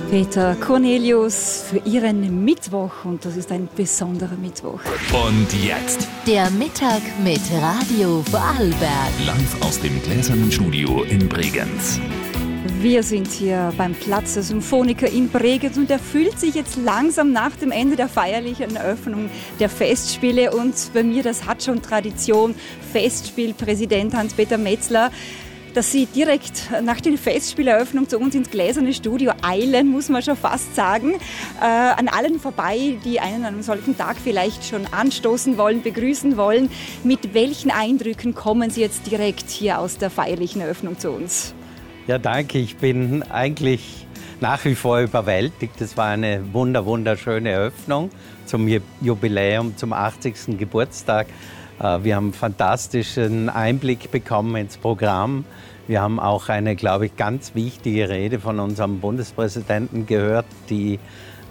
Peter Cornelius für Ihren Mittwoch und das ist ein besonderer Mittwoch. Und jetzt der Mittag mit Radio Vorarlberg. live aus dem gläsernen Studio in Bregenz. Wir sind hier beim Platz der Symphoniker in Bregenz und er fühlt sich jetzt langsam nach dem Ende der feierlichen Eröffnung der Festspiele und bei mir, das hat schon Tradition, Festspielpräsident Hans-Peter Metzler, dass Sie direkt nach der Festspieleröffnung zu uns ins gläserne Studio eilen, muss man schon fast sagen. An allen vorbei, die einen an einem solchen Tag vielleicht schon anstoßen wollen, begrüßen wollen. Mit welchen Eindrücken kommen Sie jetzt direkt hier aus der feierlichen Eröffnung zu uns? Ja, danke. Ich bin eigentlich nach wie vor überwältigt. Es war eine wunderschöne Eröffnung zum Jubiläum, zum 80. Geburtstag. Wir haben einen fantastischen Einblick bekommen ins Programm. Wir haben auch eine, glaube ich, ganz wichtige Rede von unserem Bundespräsidenten gehört, die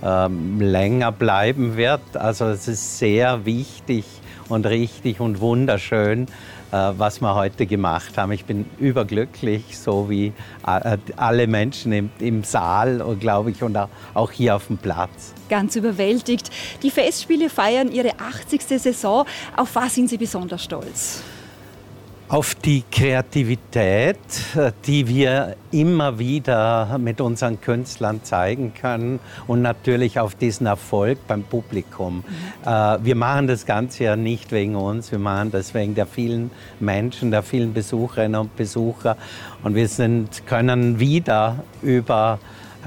länger bleiben wird. Also es ist sehr wichtig und richtig und wunderschön, was wir heute gemacht haben. Ich bin überglücklich, so wie alle Menschen im Saal, glaube ich, und auch hier auf dem Platz. Ganz überwältigt. Die Festspiele feiern ihre 80. Saison. Auf was sind Sie besonders stolz? Auf die Kreativität, die wir immer wieder mit unseren Künstlern zeigen können und natürlich auf diesen Erfolg beim Publikum. Wir machen das Ganze ja nicht wegen uns, wir machen das wegen der vielen Menschen, der vielen Besucherinnen und Besucher und wir können wieder über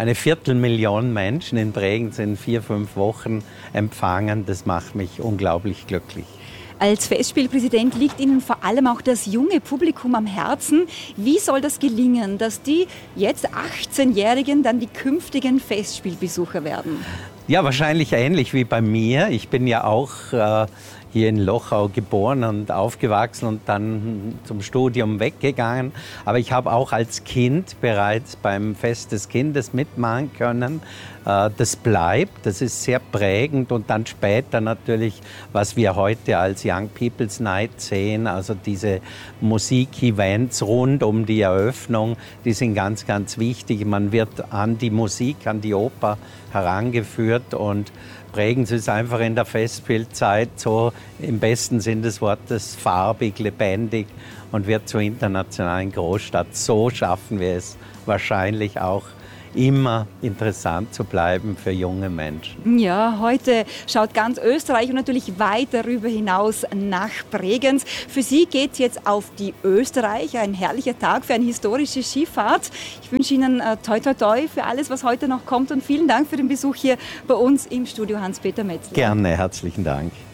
250.000 Menschen in Bregenz in 4-5 Wochen empfangen. Das macht mich unglaublich glücklich. Als Festspielpräsident liegt Ihnen vor allem auch das junge Publikum am Herzen. Wie soll das gelingen, dass die jetzt 18-Jährigen dann die künftigen Festspielbesucher werden? Ja, wahrscheinlich ähnlich wie bei mir. Ich bin ja auch hier in Lochau geboren und aufgewachsen und dann zum Studium weggegangen. Aber ich habe auch als Kind bereits beim Fest des Kindes mitmachen können. Das bleibt, das ist sehr prägend und dann später natürlich, was wir heute als Young People's Night sehen, also diese Musikevents rund um die Eröffnung, die sind ganz, ganz wichtig. Man wird an die Musik, an die Oper herangeführt und Bregenz ist einfach in der Festspielzeit so im besten Sinn des Wortes farbig, lebendig und wird zur internationalen Großstadt. So schaffen wir es wahrscheinlich auch, immer interessant zu bleiben für junge Menschen. Ja, heute schaut ganz Österreich und natürlich weit darüber hinaus nach Bregenz. Für Sie geht es jetzt auf die Österreich, ein herrlicher Tag für eine historische Skifahrt. Ich wünsche Ihnen toi toi toi für alles, was heute noch kommt und vielen Dank für den Besuch hier bei uns im Studio Hans-Peter Metzler. Gerne, herzlichen Dank.